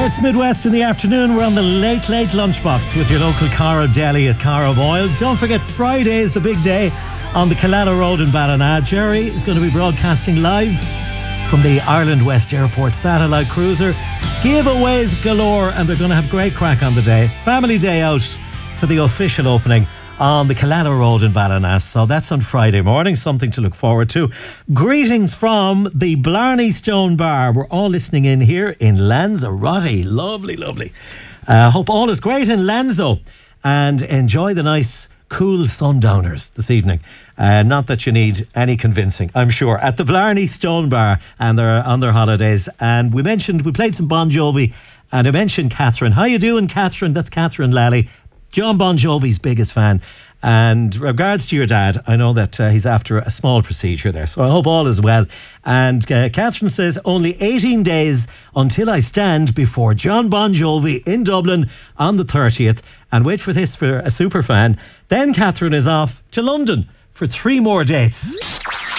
It's Midwest in the afternoon. We're on the late lunchbox with your local Carro Deli at Carro Boyle. Don't forget, Friday is the big day on the Killala Road in Ballina. Jerry is going to be broadcasting live from the Ireland West Airport satellite cruiser. Giveaways galore, and they're going to have great crack on the day. Family day out for the official opening on the Killala Road in Ballina. So that's on Friday morning, something to look forward to. Greetings from the Blarney Stone Bar. We're all listening in here in Lanzarote. Lovely. Hope all is great in Lanzo, and enjoy the nice cool sundowners this evening. Not that you need any convincing, I'm sure, at the Blarney Stone Bar, and they're on their holidays. And we played some Bon Jovi, and I mentioned Catherine. How you doing, Catherine? That's Catherine Lally, John Bon Jovi's biggest fan. And regards to your dad, I know that he's after a small procedure there, so I hope all is well. And Catherine says, only 18 days until I stand before John Bon Jovi in Dublin on the 30th. And wait for this for a super fan. Then Catherine is off to London for 3 more dates.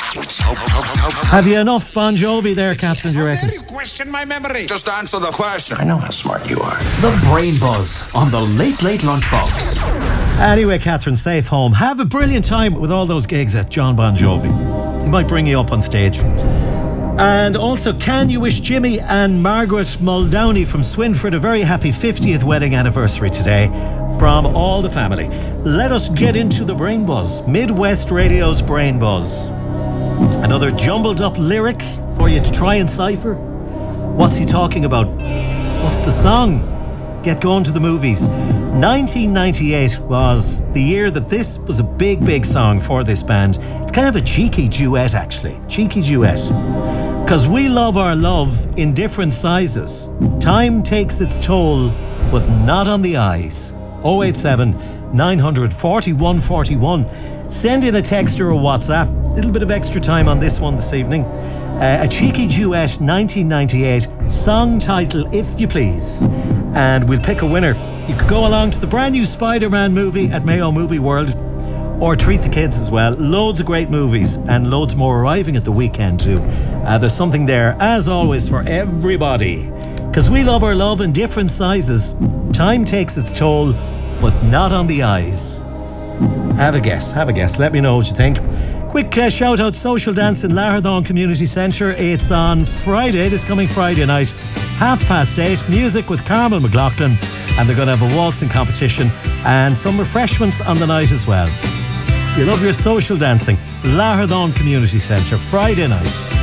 Have you enough Bon Jovi there, Catherine, do you reckon? How dare you question my memory? Just answer the question. I know how smart you are. The Brain Buzz on the Late Lunchbox. Anyway, Catherine, safe home. Have a brilliant time with all those gigs at John Bon Jovi. He might bring you up on stage. And also, can you wish Jimmy and Margaret Muldowney from Swinford a very happy 50th wedding anniversary today from all the family. Let us get into the Brain Buzz. Midwest Radio's Brain Buzz. Another jumbled up lyric for you to try and cipher. What's he talking about? What's the song? Get going to the movies. 1998 was the year that this was a big song for this band. It's kind of a cheeky duet, actually. Cheeky duet. Because we love our love in different sizes. Time takes its toll, but not on the eyes. 087 940 141. Send in a text or a WhatsApp. A little bit of extra time on this one this evening. A cheeky duet, 1998. Song title, if you please. And we'll pick a winner. You could go along to the brand new Spider-Man movie at Mayo Movie World, or treat the kids as well. Loads of great movies, and loads more arriving at the weekend too. There's something there, as always, for everybody. Because we love our love in different sizes. Time takes its toll, but not on the eyes. Have a guess. Let me know what you think. Quick shout out, Social Dance in Laherthorne Community Centre. It's on Friday, this coming Friday night, 8:30. Music with Carmel McLaughlin, and they're going to have a waltzing competition and some refreshments on the night as well. You love your social dancing, Laherthorne Community Centre, Friday night.